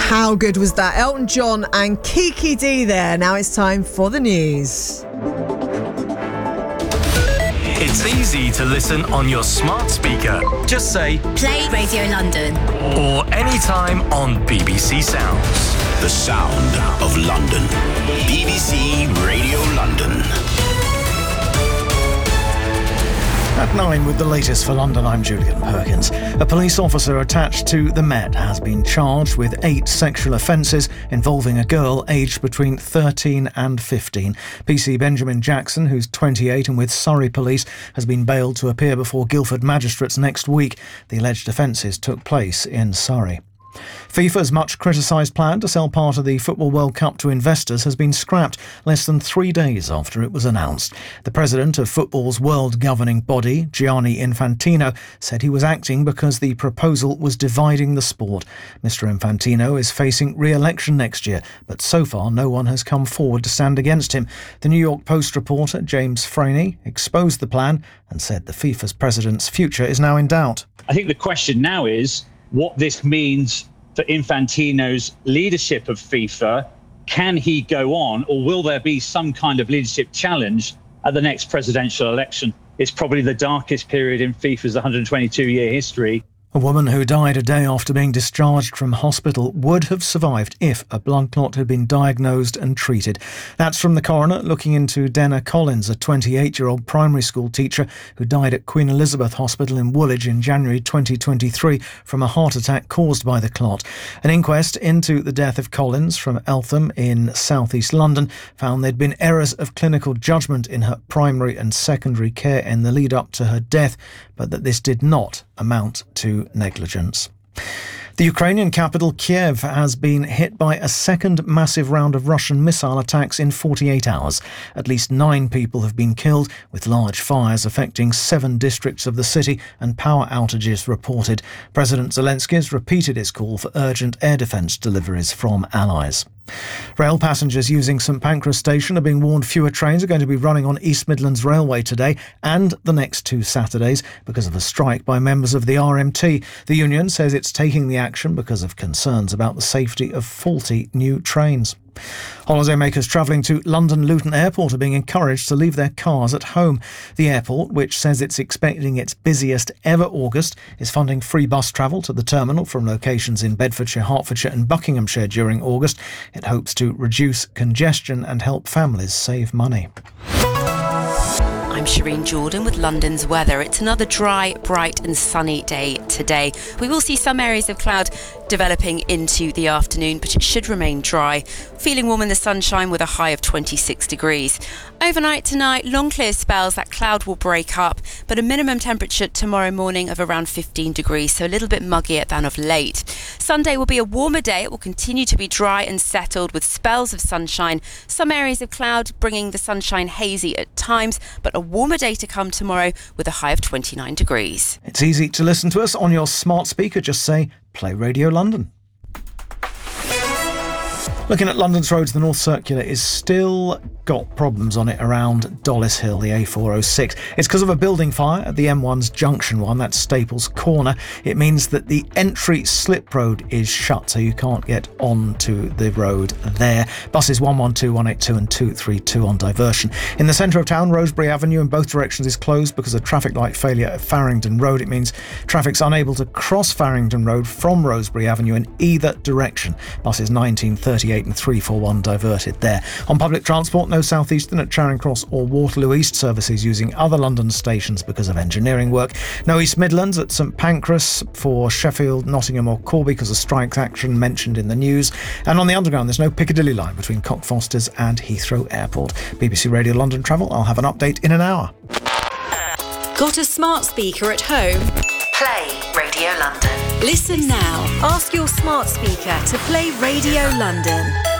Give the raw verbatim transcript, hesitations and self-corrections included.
How good was that? Elton John and Kiki D there. Now it's time for the news. It's easy to listen on your smart speaker. Just say Play Radio London. Or anytime on B B C Sounds. The sound of London. B B C Radio London. At nine with the latest for London, I'm Julian Perkins. A police officer attached to the Met has been charged with eight sexual offences involving a girl aged between thirteen and fifteen. P C Benjamin Jackson, who's twenty-eight and with Surrey Police, has been bailed to appear before Guildford magistrates next week. The alleged offences took place in Surrey. FIFA's much criticised plan to sell part of the Football World Cup to investors has been scrapped less than three days after it was announced. The president of football's world governing body, Gianni Infantino, said he was acting because the proposal was dividing the sport. Mister Infantino is facing re-election next year, but so far no one has come forward to stand against him. The New York Post reporter James Franey exposed the plan and said the FIFA's president's future is now in doubt. I think the question now is what this means for Infantino's leadership of FIFA. Can he go on, or will there be some kind of leadership challenge at the next presidential election? It's probably the darkest period in FIFA's one hundred twenty-two year history. A woman who died a day after being discharged from hospital would have survived if a blood clot had been diagnosed and treated. That's from the coroner looking into Denna Collins, a twenty-eight-year-old primary school teacher who died at Queen Elizabeth Hospital in Woolwich in January twenty twenty-three from a heart attack caused by the clot. An inquest into the death of Collins from Eltham in south east London found there'd been errors of clinical judgment in her primary and secondary care in the lead up to her death, but that this did not amount to negligence. The Ukrainian capital, Kiev, has been hit by a second massive round of Russian missile attacks in forty-eight hours. At least nine people have been killed, with large fires affecting seven districts of the city and power outages reported. President Zelensky has repeated his call for urgent air defence deliveries from allies. Rail passengers using St Pancras Station are being warned fewer trains are going to be running on East Midlands Railway today and the next two Saturdays because of a strike by members of the R M T. The union says it's taking the action because of concerns about the safety of faulty new trains. Holidaymakers travelling to London Luton Airport are being encouraged to leave their cars at home. The airport, which says it's expecting its busiest ever August, is funding free bus travel to the terminal from locations in Bedfordshire, Hertfordshire and Buckinghamshire during August. It hopes to reduce congestion and help families save money. I'm Shireen Jordan with London's weather. It's another dry, bright and sunny day today. We will see some areas of cloud developing into the afternoon, but it should remain dry. Feeling warm in the sunshine with a high of twenty-six degrees. Overnight tonight, long clear spells, that cloud will break up, but a minimum temperature tomorrow morning of around fifteen degrees, so a little bit muggier than of late. Sunday will be a warmer day. It will continue to be dry and settled with spells of sunshine. Some areas of cloud bringing the sunshine hazy at times, but a warmer day to come tomorrow with a high of twenty-nine degrees. It's easy to listen to us on your smart speaker. Just say Play Radio London. Looking at London's roads, the North Circular is still got problems on it around Dollis Hill, the A four oh six. It's because of a building fire at the M one's junction one, that's Staples Corner. It means that the entry slip road is shut, so you can't get onto the road there. Buses one one two, one eight two and two three two on diversion. In the centre of town, Rosebery Avenue in both directions is closed because of traffic light failure at Farringdon Road. It means traffic's unable to cross Farringdon Road from Rosebery Avenue in either direction. Buses nineteen, thirty-eight and three forty-one diverted there. On public transport, no South Eastern at Charing Cross or Waterloo East services using other London stations because of engineering work. No East Midlands at St Pancras for Sheffield, Nottingham or Corby because of strike action mentioned in the news. And on the Underground, there's no Piccadilly line between Cockfosters and Heathrow Airport. B B C Radio London Travel, I'll have an update in an hour. Got a smart speaker at home? Play Radio London. Listen now. Ask your smart speaker to play Radio London.